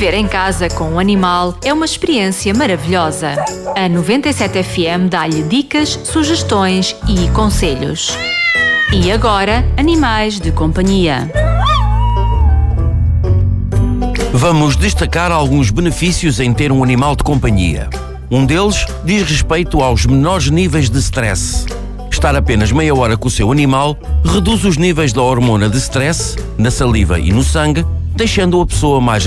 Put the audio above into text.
Viver em casa com um animal é uma experiência maravilhosa. A 97 FM dá-lhe dicas, sugestões e conselhos. E agora, animais de companhia. Vamos destacar alguns benefícios em ter um animal de companhia. Um deles diz respeito aos menores níveis de stress. Estar apenas meia hora com o seu animal reduz os níveis da hormona de stress na saliva e no sangue, deixando a pessoa mais